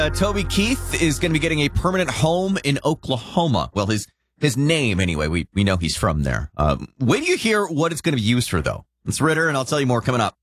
Toby Keith is going to be getting a permanent home in Oklahoma. Well, his name, anyway. We know he's from there. When you hear what it's going to be used for, though, it's Ritter, and I'll tell you more coming up.